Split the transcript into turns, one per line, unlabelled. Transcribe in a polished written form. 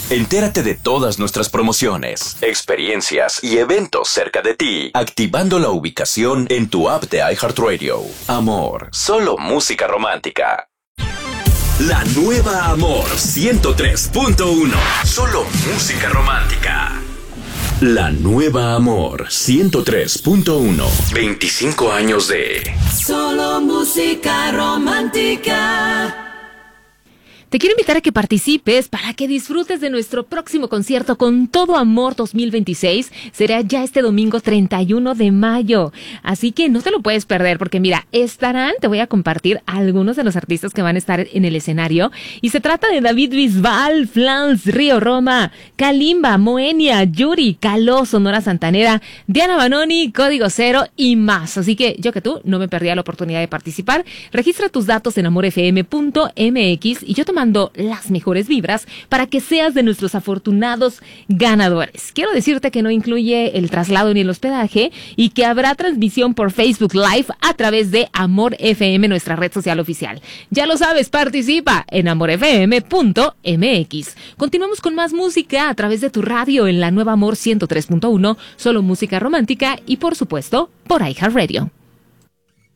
Entérate de todas nuestras promociones, experiencias y eventos cerca de ti, activando la ubicación en tu app de iHeartRadio. Amor, solo música romántica. La nueva Amor 103.1. Solo música romántica. La nueva Amor 103.1. 25 años de
solo música romántica.
Te quiero invitar a que participes para que disfrutes de nuestro próximo concierto Con Todo Amor 2026. Será ya este domingo 31 de mayo. Así que no te lo puedes perder porque mira, te voy a compartir algunos de los artistas que van a estar en el escenario. Y se trata de David Bisbal, Flans, Río Roma, Kalimba, Moenia, Yuri, Caló, Sonora Santanera, Diana Banoni, Código Cero y más. Así que yo que tú no me perdía la oportunidad de participar. Registra tus datos en amorfm.mx y yo te mando las mejores vibras para que seas de nuestros afortunados ganadores. Quiero decirte que no incluye el traslado ni el hospedaje y que habrá transmisión por Facebook Live a través de Amor FM, nuestra red social oficial. Ya lo sabes, participa en amorfm.mx. Continuamos con más música a través de tu radio en la nueva Amor 103.1, solo música romántica y por supuesto por iHeartRadio.